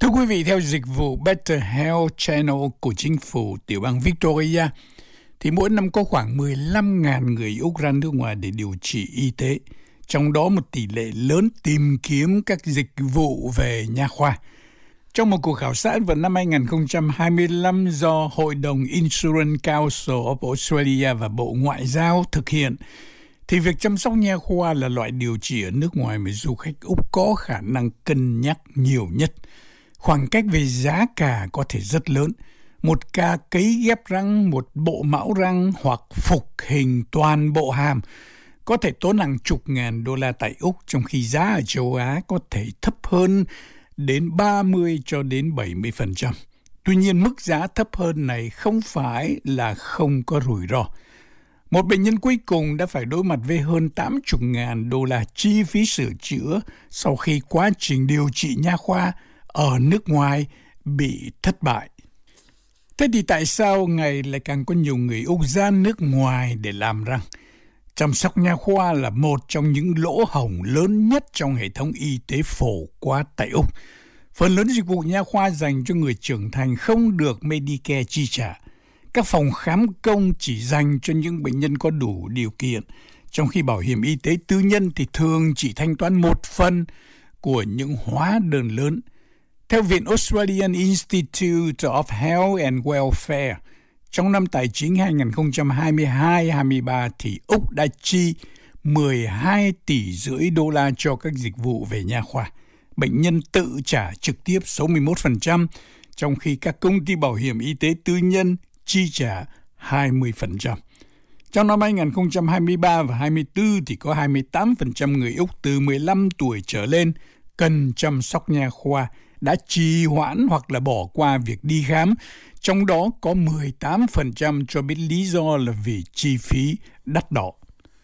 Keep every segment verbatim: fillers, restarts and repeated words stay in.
Thưa quý vị, theo dịch vụ Better Health Channel của chính phủ tiểu bang Victoria, thì mỗi năm có khoảng mười lăm nghìn người Úc ra nước ngoài để điều trị y tế. Trong đó một tỷ lệ lớn tìm kiếm các dịch vụ về nha khoa. Trong một cuộc khảo sát vào năm hai không hai lăm do Hội đồng Insurance Council of Australia và Bộ Ngoại giao thực hiện, thì việc chăm sóc nha khoa là loại điều trị ở nước ngoài mà du khách Úc có khả năng cân nhắc nhiều nhất. Khoảng cách về giá cả có thể rất lớn. Một ca cấy ghép răng, một bộ mão răng hoặc phục hình toàn bộ hàm có thể tốn hàng chục ngàn đô la tại Úc, trong khi giá ở châu Á có thể thấp hơn đến ba mươi cho đến bảy mươi phần trăm. Tuy nhiên, mức giá thấp hơn này không phải là không có rủi ro. Một bệnh nhân cuối cùng đã phải đối mặt với hơn tám mươi ngàn đô la chi phí sửa chữa sau khi quá trình điều trị nha khoa ở nước ngoài bị thất bại. Thế thì tại sao ngày lại càng có nhiều người Úc ra nước ngoài để làm răng? Chăm sóc nha khoa là một trong những lỗ hổng lớn nhất trong hệ thống y tế phổ quát tại Úc. Phần lớn dịch vụ nha khoa dành cho người trưởng thành không được Medicare chi trả. Các phòng khám công chỉ dành cho những bệnh nhân có đủ điều kiện, trong khi bảo hiểm y tế tư nhân thì thường chỉ thanh toán một phần của những hóa đơn lớn. Theo Viện Australian Institute of Health and Welfare, trong năm tài chính hai không hai hai hai ba thì Úc đã chi mười hai tỷ rưỡi đô la cho các dịch vụ về nha khoa. Bệnh nhân tự trả trực tiếp sáu mươi mốt phần trăm, trong khi các công ty bảo hiểm y tế tư nhân chi trả hai mươi phần trăm. Trong năm hai không hai ba và hai tư thì có hai mươi tám phần trăm người Úc từ mười lăm tuổi trở lên cần chăm sóc nha khoa đã trì hoãn hoặc là bỏ qua việc đi khám, trong đó có mười tám phần trăm cho biết lý do là vì chi phí đắt đỏ.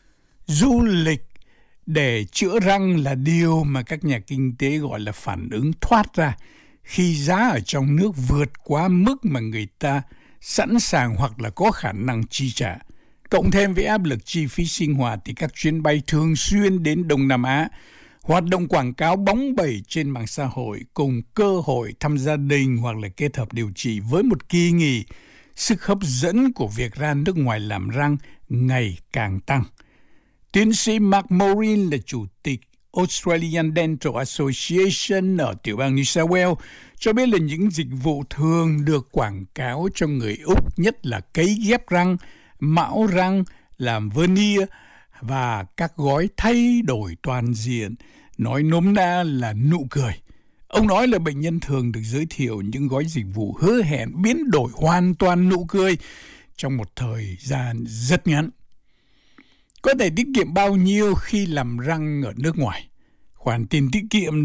Du lịch để chữa răng là điều mà các nhà kinh tế gọi là phản ứng thoát ra khi giá ở trong nước vượt quá mức mà người ta sẵn sàng hoặc là có khả năng chi trả. Cộng thêm với áp lực chi phí sinh hoạt thì các chuyến bay thường xuyên đến Đông Nam Á, hoạt động quảng cáo bóng bẩy trên mạng xã hội cùng cơ hội thăm gia đình hoặc là kết hợp điều trị với một kỳ nghỉ, sức hấp dẫn của việc ra nước ngoài làm răng ngày càng tăng. Tiến sĩ Mark Morin là chủ tịch Australian Dental Association ở tiểu bang New South Wales cho biết là những dịch vụ thường được quảng cáo cho người Úc nhất là cấy ghép răng, mão răng, làm veneer và các gói thay đổi toàn diện, nói nôm na là nụ cười. Ông nói là bệnh nhân thường được giới thiệu những gói dịch vụ hứa hẹn biến đổi hoàn toàn nụ cười trong một thời gian rất ngắn. Có thể tiết kiệm bao nhiêu khi làm răng ở nước ngoài? Khoản tiền tiết kiệm